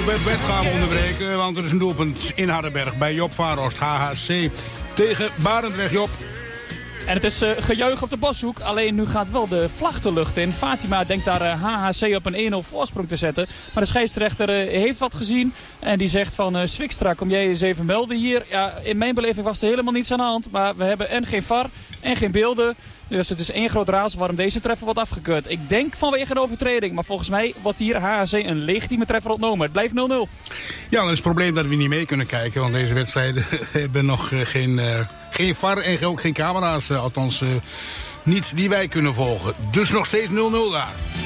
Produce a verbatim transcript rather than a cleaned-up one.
Bert Wet gaan we onderbreken, want er is een doelpunt in Hardenberg bij Job Varost, H H C tegen Barendrecht. Job. En het is uh, gejuich op de Boshoek, alleen nu gaat wel de vlag de lucht in. Fatima denkt daar uh, H H C op een één nul voorsprong te zetten. Maar de scheidsrechter uh, heeft wat gezien en die zegt van uh, Zwikstra, kom jij eens even melden hier. Ja, in mijn beleving was er helemaal niets aan de hand, maar we hebben en geen V A R en geen beelden. Dus het is één groot raadsel waarom deze treffer wordt afgekeurd. Ik denk vanwege een overtreding, maar volgens mij wordt hier H H C een legitieme treffer ontnomen. Het blijft nul nul. Ja, dan is het probleem dat we niet mee kunnen kijken, want deze wedstrijden hebben nog uh, geen, uh, geen V A R en ook geen camera's, uh, althans uh, niet die wij kunnen volgen. Dus nog steeds nul nul daar.